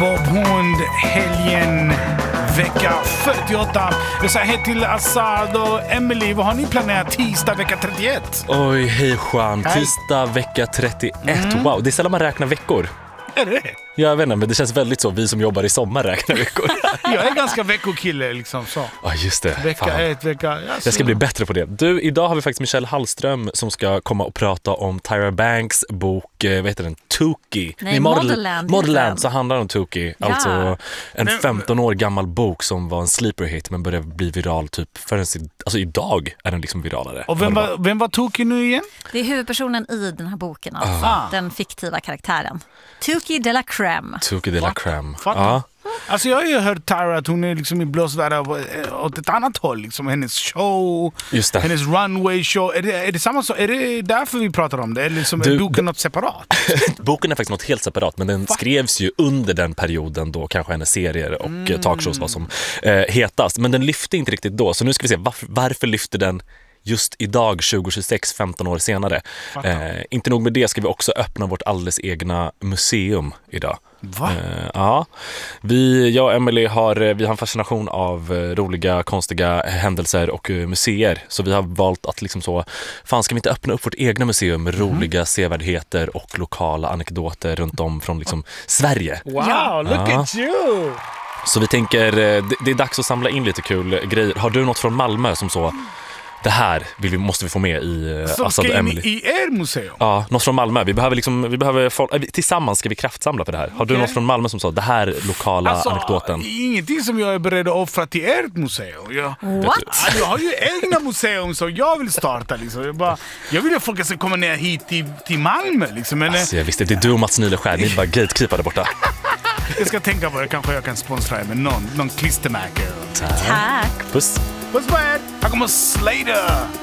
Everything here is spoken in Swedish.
Bob Hund, helgen, vecka 48. Jag säger hej till Assad och Emily. Vad har ni planerat tisdag vecka 31? Oj, hej Juan. Tisdag vecka 31. Wow, det är sällan man räknar veckor. Är det? Jag vet inte, men det känns väldigt så. Vi som jobbar i sommar räknar veckor. Jag är ganska veckokille liksom så. Ja, just det. Vecka 1, vecka... Jag ska bli bättre på det. Du, idag har vi faktiskt Michelle Hallström som ska komma och prata om Tyra Banks bok, vad heter den? Tookie. Nej, Modelland. Så handlar det om Tookie. Ja. Alltså en 15 år gammal bok som var en sleeper hit men började bli viral typ förrän idag är den liksom viralare. Och vem var Tookie nu igen? Det är huvudpersonen i den här boken, alltså. Den fiktiva karaktären. Tookie de la Crème. Tookie de la Crème. Ja. Alltså jag har ju hört Tyra att hon är liksom i blåsvärda åt ett annat håll. Liksom hennes show, hennes runway show. Är det samma så? Är det därför vi pratar om det? Eller liksom, är boken något separat? Boken är faktiskt något helt separat, men den skrevs ju under den perioden då kanske hennes serier och talkshows var som hetast. Men den lyfte inte riktigt då, så nu ska vi se varför lyfter den just idag 2026, 15 år senare. Inte nog med det, ska vi också öppna vårt alldeles egna museum idag. Va? Ja. Jag och Emily har en fascination av roliga, konstiga händelser och museer. Så vi har valt att liksom så, fan ska vi inte öppna upp vårt egna museum med roliga sevärdheter och lokala anekdoter runt om från liksom Sverige. Wow, look at you! Så vi tänker, det är dags att samla in lite kul grejer. Har du något från Malmö som så... Det här måste vi få med i Assad och Emily. I er museum? Ja, något från Malmö. Vi behöver tillsammans ska vi kraftsamla för det här. Har du något från Malmö som sa det här lokala anekdoten? Ingenting som jag är beredd att offra till ert museum. What? Jag har ju egna museum så jag vill starta liksom. Jag vill att folk ska komma ner hit till Malmö liksom. Men, alltså, jag visste, det är du och Mats Nileskär. Ni är bara gatekeeper där borta. Jag ska tänka på det. Kanske jag kan sponsra med någon klistermärke. Tack. Puss. Puss på er. Här kommer Slater.